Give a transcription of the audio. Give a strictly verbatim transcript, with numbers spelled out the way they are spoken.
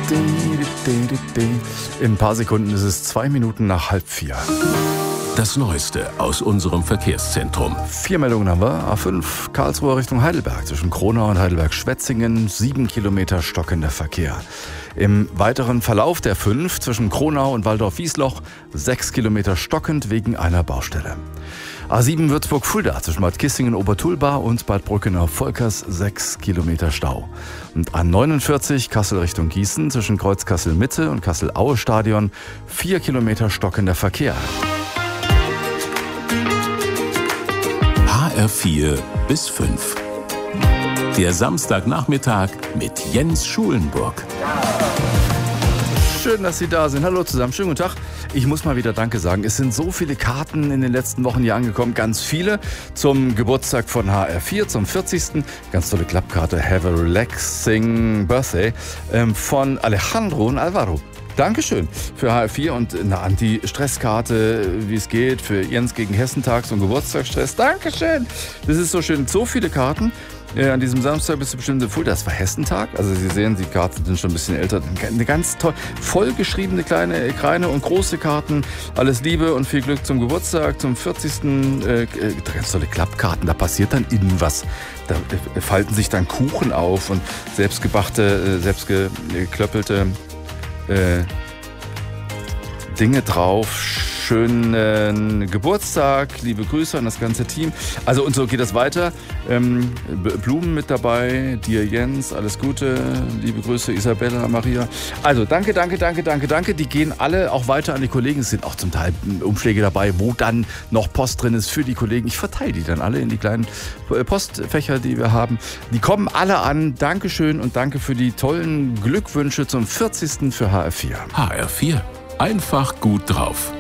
In ein paar Sekunden ist es zwei Minuten nach halb vier. Das Neueste aus unserem Verkehrszentrum. Vier Meldungen haben wir. A fünf, Karlsruhe Richtung Heidelberg. Zwischen Kronau und Heidelberg-Schwetzingen. Sieben Kilometer stockender Verkehr. Im weiteren Verlauf der fünf zwischen Kronau und Waldorf-Wiesloch. Sechs Kilometer stockend wegen einer Baustelle. A sieben Würzburg-Fulda zwischen Bad Kissingen-Obertulba und Bad Brückenau-Volkers. Sechs Kilometer Stau. Und A neunundvierzig Kassel Richtung Gießen zwischen Kreuz Kassel-Mitte und Kassel-Aue-Stadion. Vier Kilometer stockender Verkehr. H R vier bis fünf. Der Samstagnachmittag mit Jens Schulenburg. Schön, dass Sie da sind. Hallo zusammen, schönen guten Tag. Ich muss mal wieder Danke sagen. Es sind so viele Karten in den letzten Wochen hier angekommen. Ganz viele zum Geburtstag von H R vier, zum vierzigsten Ganz tolle Klappkarte, Have a Relaxing Birthday, ähm, von Alejandro und Alvaro. Dankeschön für H R vier und eine Anti-Stress-Karte, wie es geht, für Jens gegen Hessentags- und Geburtstagsstress. Dankeschön. Das ist so schön. So viele Karten. Äh, an diesem Samstag bist du bestimmt in Fulda. Das war Hessentag. Also Sie sehen, die Karten sind schon ein bisschen älter. Eine ganz toll, vollgeschriebene kleine, kleine und große Karten. Alles Liebe und viel Glück zum Geburtstag, zum vierzigsten Äh, ganz tolle Klappkarten. Da passiert dann innen was. Da äh, falten sich dann Kuchen auf und selbstgebachte, äh, selbstgeklöppelte äh, Dinge drauf. Schönen Geburtstag, liebe Grüße an das ganze Team. Also und so geht das weiter. Ähm, Blumen mit dabei, dir Jens, alles Gute, liebe Grüße Isabella, Maria. Also danke, danke, danke, danke, danke. Die gehen alle auch weiter an die Kollegen. Es sind auch zum Teil Umschläge dabei, wo dann noch Post drin ist für die Kollegen. Ich verteile die dann alle in die kleinen Postfächer, die wir haben. Die kommen alle an. Dankeschön und danke für die tollen Glückwünsche zum vierzigsten für H R vier. H R vier. Einfach gut drauf.